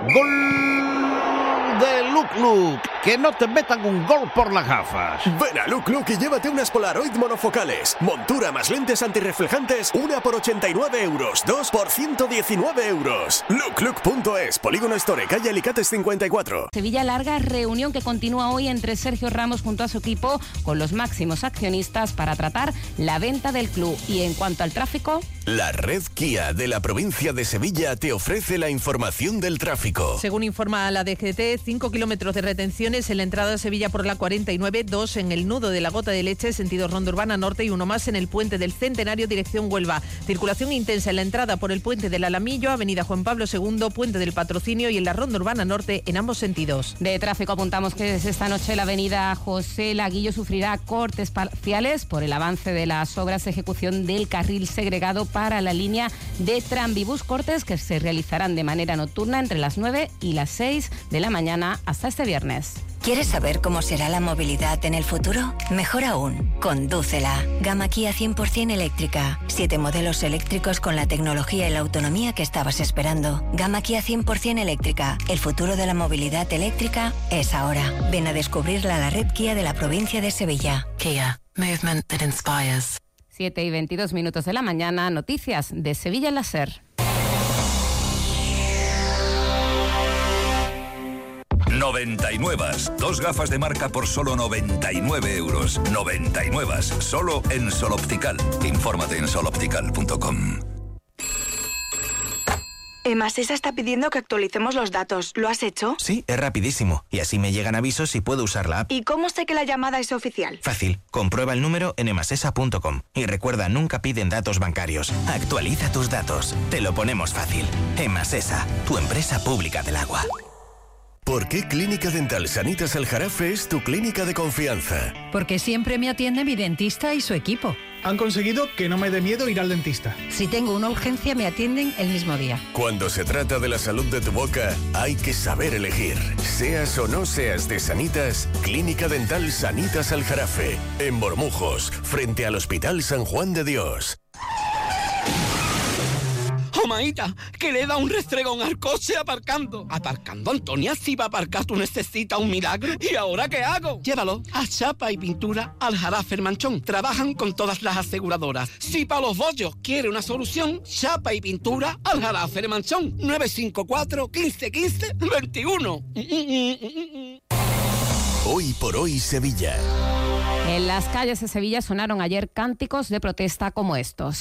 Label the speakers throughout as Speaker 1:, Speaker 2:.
Speaker 1: Gol de Luc, que no te metan un gol por las gafas.
Speaker 2: Ven a Luc y llévate unas Polaroid monofocales. Montura más lentes antirreflejantes, una por 89 euros, dos por 119 euros. Luc.es, Polígono Store, calle Alicates 54.
Speaker 3: Sevilla larga reunión que continúa hoy entre Sergio Ramos junto a su equipo con los máximos accionistas para tratar la venta del club. Y en cuanto al tráfico...
Speaker 2: La red Kia de la provincia de Sevilla te ofrece la información del tráfico.
Speaker 4: Según informa la DGT, 5 kilómetros de retenciones en la entrada a Sevilla por la 49, 2 en el nudo de la Gota de Leche, sentido Ronda Urbana Norte, y uno más en el puente del Centenario, dirección Huelva. Circulación intensa en la entrada por el puente del Alamillo, avenida Juan Pablo II, puente del Patrocinio, y en la Ronda Urbana Norte en ambos sentidos.
Speaker 3: De tráfico apuntamos que desde esta noche la avenida José Laguillo sufrirá cortes parciales por el avance de las obras de ejecución del carril segregado para la línea de Tranvibus, cortes que se realizarán de manera nocturna entre las 9 y las 6 de la mañana hasta este viernes.
Speaker 5: ¿Quieres saber cómo será la movilidad en el futuro? Mejor aún, condúcela. Gama Kia 100% eléctrica. 7 modelos eléctricos con la tecnología y la autonomía que estabas esperando. Gama Kia 100% eléctrica. El futuro de la movilidad eléctrica es ahora. Ven a descubrirla a la red Kia de la provincia de Sevilla. Kia. Movement that inspires.
Speaker 3: 7 y 22 minutos de la mañana, noticias de Sevilla en la SER.
Speaker 6: 99. Dos gafas de marca por solo 99 euros. 99. Solo en Sol Optical. Infórmate en soloptical.com.
Speaker 7: Emasesa está pidiendo que actualicemos los datos. ¿Lo has hecho?
Speaker 8: Sí, es rapidísimo. Y así me llegan avisos y puedo usar la app.
Speaker 7: ¿Y cómo sé que la llamada es oficial?
Speaker 8: Fácil. Comprueba el número en emasesa.com. Y recuerda, nunca piden datos bancarios. Actualiza tus datos. Te lo ponemos fácil. Emasesa, tu empresa pública del agua.
Speaker 2: ¿Por qué Clínica Dental Sanitas Aljarafe es tu clínica de confianza?
Speaker 9: Porque siempre me atiende mi dentista y su equipo.
Speaker 10: Han conseguido que no me dé miedo ir al dentista.
Speaker 9: Si tengo una urgencia, me atienden el mismo día.
Speaker 2: Cuando se trata de la salud de tu boca, hay que saber elegir. Seas o no seas de Sanitas, Clínica Dental Sanitas Aljarafe, en Bormujos, frente al Hospital San Juan de Dios.
Speaker 11: Maíta, que le da un restregón al coche aparcando. Aparcando, Antonia, si va a aparcar tú necesitas un milagro. ¿Y ahora qué hago? Llévalo a Chapa y Pintura Aljarafe Manchón. Trabajan con todas las aseguradoras. Si para los bollos quiere una solución, Chapa y Pintura Aljarafe Manchón. 954 15 15 21.
Speaker 2: Hoy por hoy Sevilla.
Speaker 3: En las calles de Sevilla sonaron ayer cánticos de protesta como estos.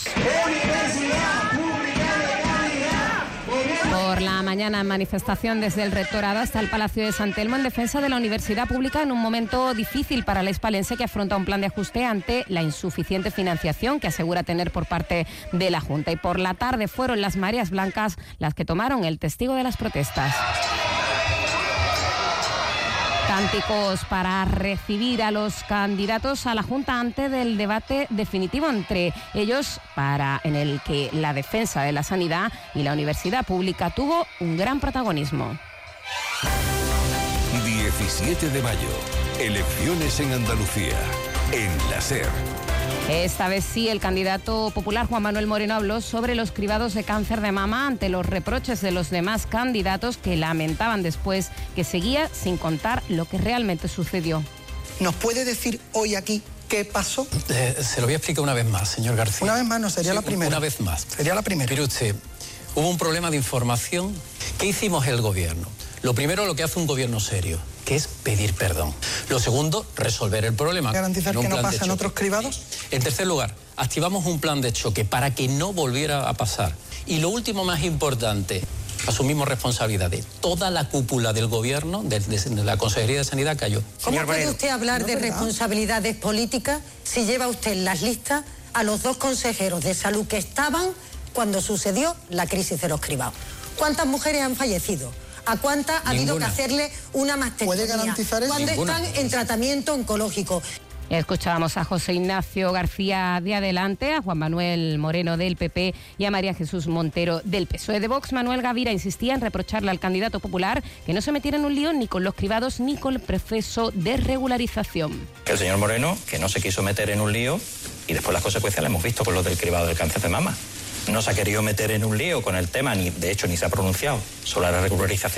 Speaker 3: Por la mañana, manifestación desde el Rectorado hasta el Palacio de San Telmo en defensa de la universidad pública en un momento difícil para la hispalense, que afronta un plan de ajuste ante la insuficiente financiación que asegura tener por parte de la Junta. Y por la tarde fueron las mareas blancas las que tomaron el testigo de las protestas. Cánticos para recibir a los candidatos a la Junta antes del debate definitivo entre ellos, en el que la defensa de la sanidad y la universidad pública tuvo un gran protagonismo.
Speaker 6: 17 de mayo, elecciones en Andalucía, en la SER.
Speaker 3: Esta vez sí, el candidato popular Juan Manuel Moreno habló sobre los cribados de cáncer de mama ante los reproches de los demás candidatos, que lamentaban después que seguía sin contar lo que realmente sucedió.
Speaker 12: ¿Nos puede decir hoy aquí qué pasó?
Speaker 13: Se lo voy a explicar una vez más, señor García.
Speaker 12: Una vez más, no sería la primera.
Speaker 13: Una vez más.
Speaker 12: Sería la primera.
Speaker 13: Mire usted, hubo un problema de información. ¿Qué hicimos el gobierno? Lo primero, lo que hace un gobierno serio, que es pedir perdón. Lo segundo, resolver el problema.
Speaker 12: ¿Garantizar que no pasa en otros cribados?
Speaker 13: En tercer lugar, activamos un plan de choque para que no volviera a pasar. Y lo último, más importante, asumimos responsabilidades. Toda la cúpula del gobierno, de la Consejería de Sanidad, cayó.
Speaker 14: ¿Cómo puede usted hablar de responsabilidades políticas si lleva usted en las listas a los dos consejeros de salud que estaban cuando sucedió la crisis de los cribados? ¿Cuántas mujeres han fallecido? ¿A cuántas ha habido que hacerle una mastectomía?
Speaker 12: ¿Puede garantizar eso?
Speaker 14: ¿Cuándo están en tratamiento oncológico?
Speaker 3: Escuchábamos a José Ignacio García de Adelante, a Juan Manuel Moreno del PP y a María Jesús Montero del PSOE. De Vox, Manuel Gavira insistía en reprocharle al candidato popular que no se metiera en un lío ni con los cribados ni con el proceso de regularización.
Speaker 15: El señor Moreno, que no se quiso meter en un lío, y después las consecuencias las hemos visto con lo del cribado del cáncer de mama. No se ha querido meter en un lío con el tema, de hecho ni se ha pronunciado sobre la regularización